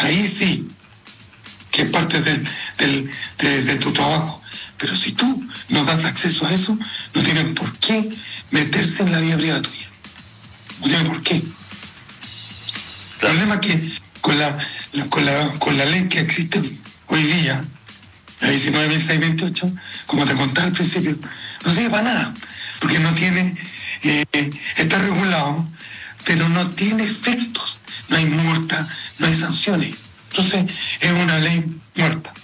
ahí sí, que es parte de tu trabajo. Pero si tú no das acceso a eso, no tienen por qué meterse en la vida privada tuya. No tienen por qué. Claro. El problema es que con la ley que existe hoy día, la 19.628, como te contaba al principio, no sirve para nada, porque no tiene, está regulado, pero no tiene efectos, no hay multa, no hay sanciones. Entonces es una ley muerta.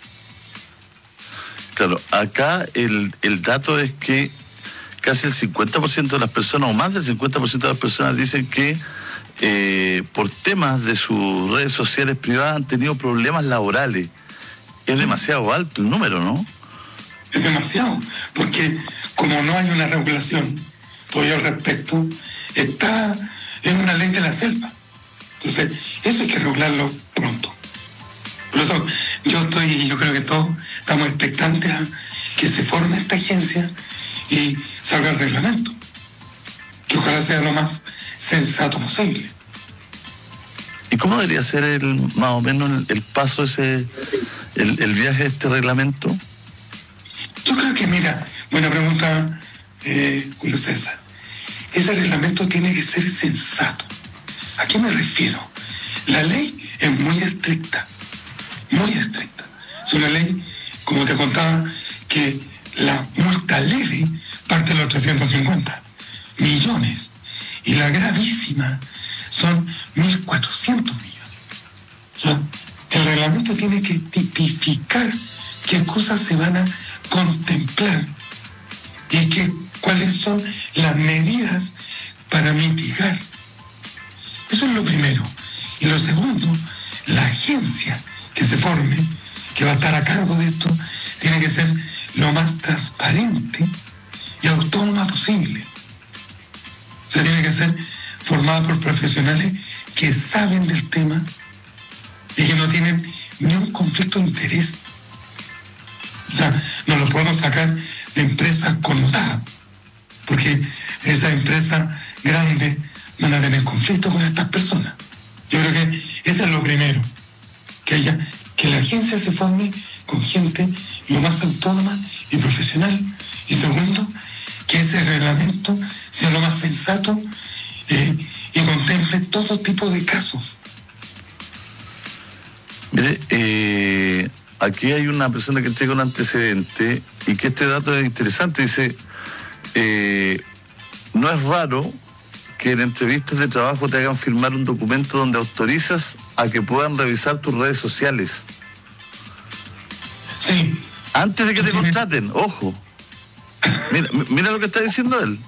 Claro, acá el dato es que casi el 50% de las personas, o más del 50% de las personas, dicen que por temas de sus redes sociales privadas han tenido problemas laborales. Es demasiado alto el número, ¿no? Es demasiado, porque como no hay una regulación todavía al respecto, está en una ley de la selva. Entonces, eso hay que regularlo pronto. Por eso yo creo que todos estamos expectantes a que se forme esta agencia y salga el reglamento, que ojalá sea lo más sensato posible. ¿Y cómo debería ser más o menos el paso el viaje de este reglamento? Yo creo que, mira, buena pregunta, Julio César. Ese reglamento tiene que ser sensato. ¿A qué me refiero? La ley es muy estricta, muy estricta. Es una ley, como te contaba, que la multa leve parte de los 350 millones y la gravísima son 1.400 millones. O sea, el reglamento tiene que tipificar qué cosas se van a contemplar y cuáles son las medidas para mitigar. Eso es lo primero. Y lo segundo, la agencia que se forme, que va a estar a cargo de esto, tiene que ser lo más transparente y autónoma posible. O sea, tiene que ser formada por profesionales que saben del tema y que no tienen ni un conflicto de interés. O sea, no lo podemos sacar de empresas connotadas, porque esas empresas grandes van a tener conflicto con estas personas. Yo creo que eso es lo primero, que la agencia se forme con gente lo más autónoma y profesional. Y segundo, que ese reglamento sea lo más sensato y contemple todo tipo de casos. Mire, aquí hay una persona que entrega un antecedente y que este dato es interesante. Dice, no es raro que en entrevistas de trabajo te hagan firmar un documento donde autorizas a que puedan revisar tus redes sociales. Sí. Antes de que te contraten, ojo. Mira lo que está diciendo él.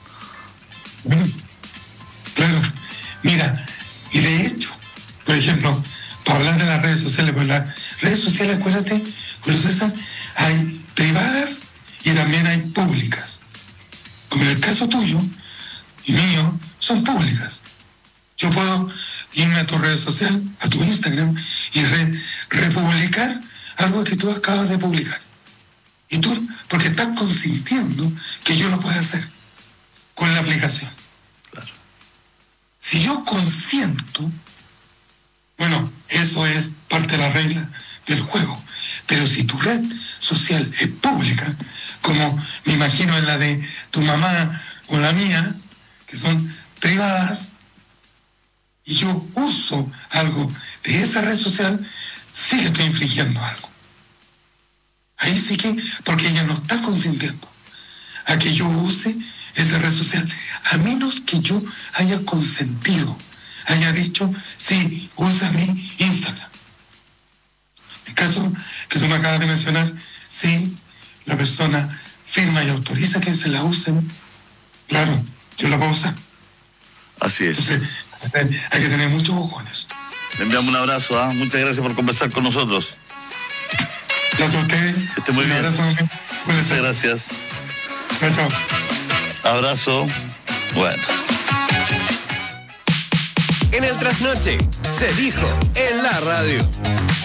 Claro. Mira, y de hecho, por ejemplo, para hablar de las redes sociales, pues las redes sociales, acuérdate, Julio César, hay privadas y también hay públicas. Como en el caso tuyo y mío, son públicas. Yo puedo irme a tu red social, a tu Instagram, y republicar algo que tú acabas de publicar. Y tú, porque estás consintiendo que yo lo pueda hacer con la aplicación. Claro. Si yo consiento, bueno, eso es parte de la regla del juego. Pero si tu red social es pública, como me imagino en la de tu mamá o la mía, que son privadas, y yo uso algo de esa red social, sí que estoy infringiendo algo. Ahí sí que, porque ella no está consintiendo a que yo use esa red social, a menos que yo haya consentido, haya dicho, sí, usa mi Instagram. En caso que tú me acabas de mencionar, sí, la persona firma y autoriza que se la usen, claro, yo la puedo usar. Así es. Entonces, hay que tener mucho ojo en eso. Le enviamos un abrazo, ¿eh? Muchas gracias por conversar con nosotros. Gracias a ustedes. Que esté muy bien. Abrazo. Muchas gracias. Chao, chao. Abrazo. Bueno. En el trasnoche se dijo en la radio.